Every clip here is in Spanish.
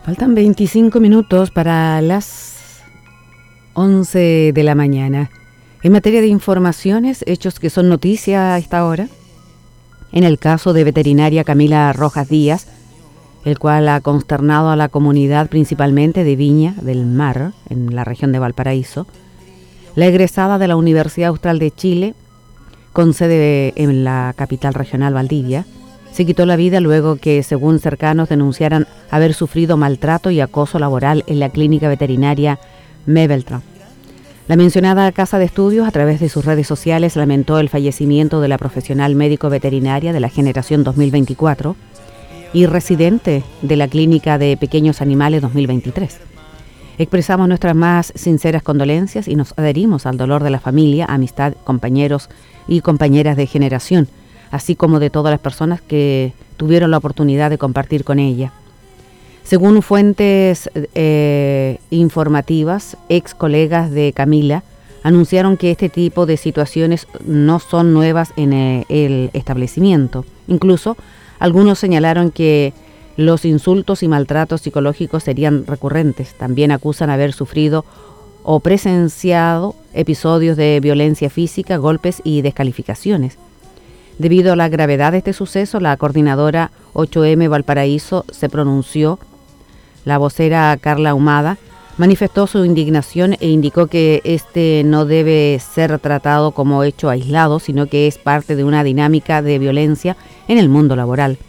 Faltan 25 minutos para las 11 de la mañana. En materia de informaciones, hechos que son noticia a esta hora, en el caso de veterinaria Camila Rojas Díaz, el cual ha consternado a la comunidad principalmente de Viña del Mar, en la región de Valparaíso, la egresada de la Universidad Austral de Chile, con sede en la capital regional Valdivia, se quitó la vida luego que, según cercanos, denunciaran haber sufrido maltrato y acoso laboral en la clínica veterinaria Mebeltra. La mencionada casa de estudios, a través de sus redes sociales, lamentó el fallecimiento de la profesional médico veterinaria de la generación 2024 y residente de la clínica de pequeños animales 2023. Expresamos nuestras más sinceras condolencias y nos adherimos al dolor de la familia, amistad, compañeros y compañeras de generación, así como de todas las personas que tuvieron la oportunidad de compartir con ella. Según fuentes informativas, ex colegas de Camila anunciaron que este tipo de situaciones no son nuevas en el establecimiento. Incluso, algunos señalaron que los insultos y maltratos psicológicos serían recurrentes. También acusan haber sufrido o presenciado episodios de violencia física, golpes y descalificaciones. Debido a la gravedad de este suceso, la coordinadora 8M Valparaíso se pronunció. La vocera Carla Ahumada manifestó su indignación e indicó que este no debe ser tratado como hecho aislado, sino que es parte de una dinámica de violencia en el mundo laboral.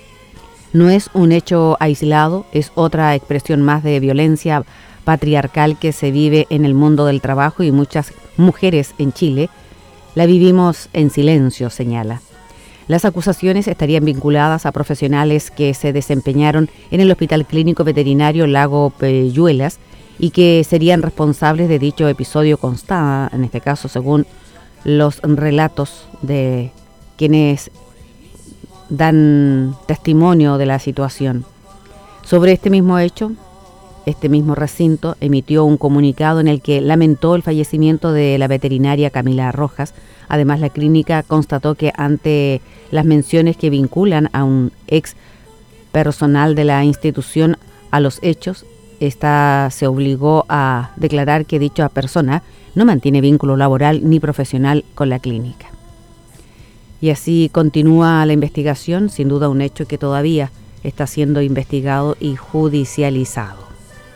No es un hecho aislado, es otra expresión más de violencia patriarcal que se vive en el mundo del trabajo y muchas mujeres en Chile la vivimos en silencio, señala. Las acusaciones estarían vinculadas a profesionales que se desempeñaron en el Hospital Clínico Veterinario Lago Peyuelas y que serían responsables de dicho episodio constado, en este caso según los relatos de quienes dan testimonio de la situación. Sobre este mismo hecho, este mismo recinto emitió un comunicado en el que lamentó el fallecimiento de la veterinaria Camila Rojas. Además, la clínica constató que ante las menciones que vinculan a un ex personal de la institución a los hechos, esta se obligó a declarar que dicha persona no mantiene vínculo laboral ni profesional con la clínica. Y así continúa la investigación, sin duda un hecho que todavía está siendo investigado y judicializado.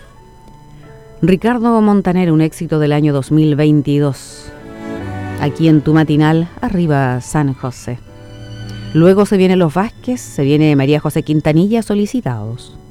Ricardo Montaner, un éxito del año 2022. Aquí en tu matinal, arriba San José. Luego se vienen los Vázquez, se viene María José Quintanilla, Solicitados.